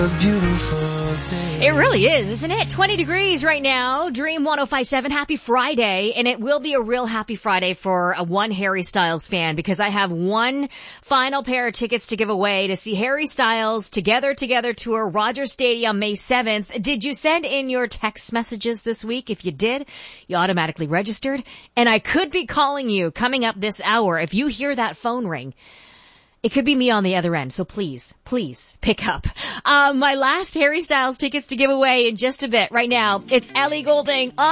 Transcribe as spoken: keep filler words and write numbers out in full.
It really is, isn't it? twenty degrees right now. Dream one oh five point seven. Happy Friday. And it will be a real happy Friday for a one Harry Styles fan because I have one final pair of tickets to give away to see Harry Styles Together Together Tour, Rogers Stadium, May seventh. Did you send in your text messages this week? If you did, you automatically registered. And I could be calling you coming up this hour. If you hear that phone ring, it could be me on the other end, so please, please pick up. Uh, my last Harry Styles tickets to give away in just a bit. Right now, it's Ellie Goulding on